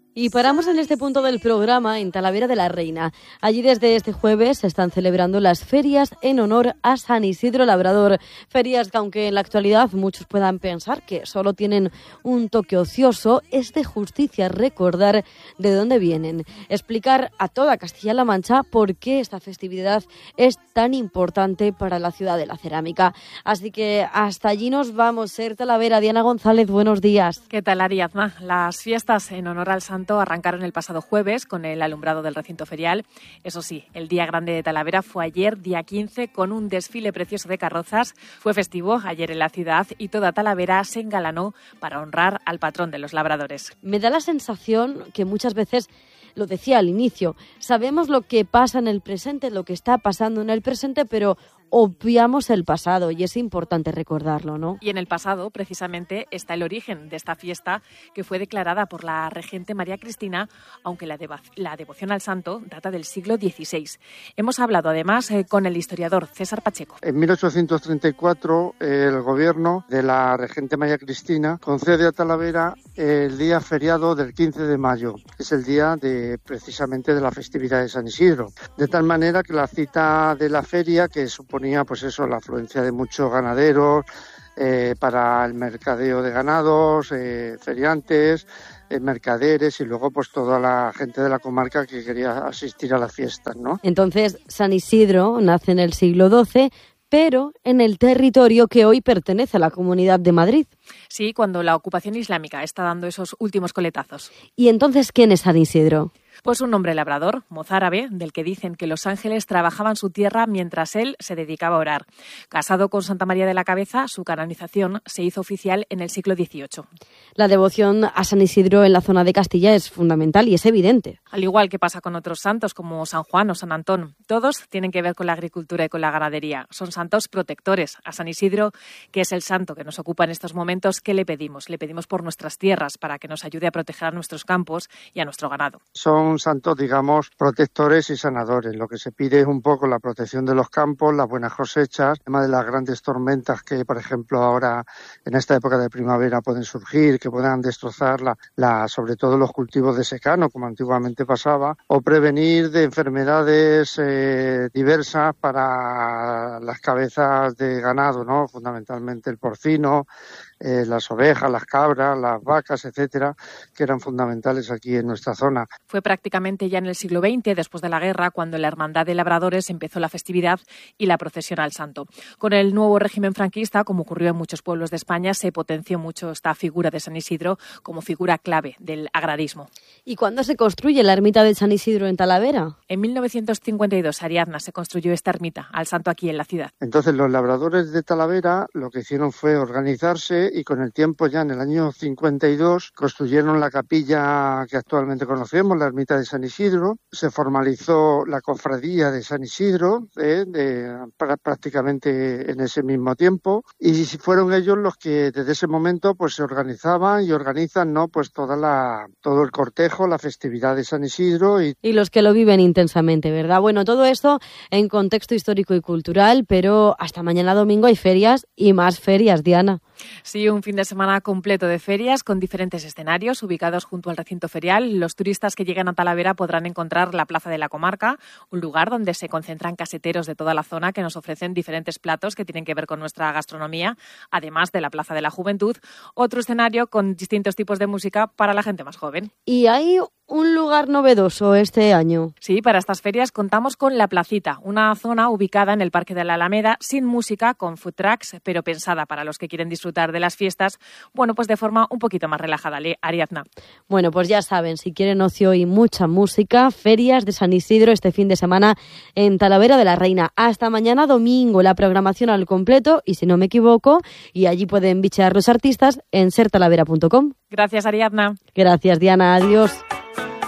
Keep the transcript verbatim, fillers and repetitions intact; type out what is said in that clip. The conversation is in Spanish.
Y paramos en este punto del programa en Talavera de la Reina. Allí desde este jueves se están celebrando las ferias en honor a San Isidro Labrador. Ferias que, aunque en la actualidad muchos puedan pensar que solo tienen un toque ocioso, es de justicia recordar de dónde vienen. Explicar a toda Castilla-La Mancha por qué esta festividad es tan importante para la ciudad de la cerámica. Así que hasta allí nos vamos. Ser Talavera, Diana González, buenos días. ¿Qué tal, Ariadna? Las fiestas en honor al Santo arrancaron el pasado jueves con el alumbrado del recinto ferial. Eso sí, el día grande de Talavera fue ayer, día quince, con un desfile precioso de carrozas. Fue festivo ayer en la ciudad y toda Talavera se engalanó para honrar al patrón de los labradores. Me da la sensación que muchas veces, lo decía al inicio, sabemos lo que pasa en el presente, lo que está pasando en el presente, pero obviamos el pasado y es importante recordarlo, ¿no? Y en el pasado, precisamente, está el origen de esta fiesta que fue declarada por la regente María Cristina, aunque la, deva- la devoción al santo data del siglo dieciséis. Hemos hablado además eh, con el historiador César Pacheco. En mil ochocientos treinta y cuatro el gobierno de la regente María Cristina concede a Talavera el día feriado del quince de mayo, que es el día de precisamente de la festividad de San Isidro. De tal manera que la cita de la feria, que supone pues eso, la afluencia de muchos ganaderos eh, para el mercadeo de ganados, eh, feriantes, eh, mercaderes y luego pues toda la gente de la comarca que quería asistir a las fiestas, ¿no? Entonces, San Isidro nace en el siglo doce, pero en el territorio que hoy pertenece a la Comunidad de Madrid. Sí, cuando la ocupación islámica está dando esos últimos coletazos. ¿Y entonces quién es San Isidro? Pues un hombre labrador, mozárabe, del que dicen que los ángeles trabajaban su tierra mientras él se dedicaba a orar. Casado con Santa María de la Cabeza, su canonización se hizo oficial en el siglo dieciocho. La devoción a San Isidro en la zona de Castilla es fundamental y es evidente. Al igual que pasa con otros santos como San Juan o San Antón, todos tienen que ver con la agricultura y con la ganadería. Son santos protectores. A San Isidro, que es el santo que nos ocupa en estos momentos, ¿qué le pedimos? Le pedimos por nuestras tierras, para que nos ayude a proteger a nuestros campos y a nuestro ganado. Son santos, digamos, protectores y sanadores. Lo que se pide es un poco la protección de los campos, las buenas cosechas, el tema de las grandes tormentas que, por ejemplo, ahora en esta época de primavera pueden surgir, que puedan destrozar la, la, sobre todo los cultivos de secano, como antiguamente pasaba, o prevenir de enfermedades eh, diversas para las cabezas de ganado, ¿no? Fundamentalmente el porcino, Eh, las ovejas, las cabras, las vacas, etcétera, que eran fundamentales aquí en nuestra zona. Fue prácticamente ya en el siglo veinte, después de la guerra, cuando la Hermandad de Labradores empezó la festividad y la procesión al santo. Con el nuevo régimen franquista, como ocurrió en muchos pueblos de España, se potenció mucho esta figura de San Isidro como figura clave del agrarismo. ¿Y cuándo se construye la ermita de San Isidro en Talavera? En mil novecientos cincuenta y dos, Ariadna, se construyó esta ermita al santo aquí en la ciudad. Entonces los labradores de Talavera lo que hicieron fue organizarse y con el tiempo, ya en el año cincuenta y dos, construyeron la capilla que actualmente conocemos, la ermita de San Isidro. Se formalizó la cofradía de San Isidro eh, de, pra, prácticamente en ese mismo tiempo, y fueron ellos los que desde ese momento pues se organizaban y organizan, ¿no?, pues toda la todo el cortejo, la festividad de San Isidro y, y los que lo viven intensamente, ¿verdad? Bueno, todo esto en contexto histórico y cultural, pero hasta mañana domingo hay ferias y más ferias, Diana. Sí, un fin de semana completo de ferias con diferentes escenarios ubicados junto al recinto ferial. Los turistas que lleguen a Talavera podrán encontrar la Plaza de la Comarca, un lugar donde se concentran caseteros de toda la zona que nos ofrecen diferentes platos que tienen que ver con nuestra gastronomía, además de la Plaza de la Juventud, otro escenario con distintos tipos de música para la gente más joven. Y hay un lugar novedoso este año. Sí, para estas ferias contamos con La Placita, una zona ubicada en el Parque de la Alameda, sin música, con food trucks, pero pensada para los que quieren disfrutar de las fiestas, bueno, pues de forma un poquito más relajada, Ariadna. Bueno, pues ya saben, si quieren ocio y mucha música, ferias de San Isidro este fin de semana en Talavera de la Reina. Hasta mañana domingo, la programación al completo, y si no me equivoco, y allí pueden bichear los artistas en ser talavera punto com. Gracias, Ariadna. Gracias, Diana. Adiós.